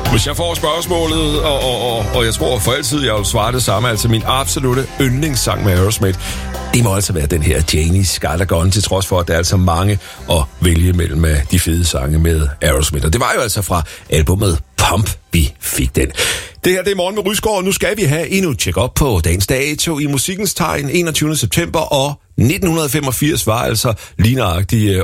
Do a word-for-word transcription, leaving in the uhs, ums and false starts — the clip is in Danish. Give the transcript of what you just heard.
Hvis jeg får spørgsmålet, og, og, og, og jeg tror for altid, jeg vil svare det samme, altså min absolutte yndlingssang med Aerosmith, det må altså være den her Janie Skyler Gone, til trods for, at der er altså mange at vælge mellem af de fede sange med Aerosmith. Og det var jo altså fra albumet Pump, vi fik den. Det her det er Morgen med Rysgaard, og nu skal vi have endnu et check-up på dagens dato i musikkens tegn enogtyvende september, og nitten femogfirs var altså lige nøjagtigt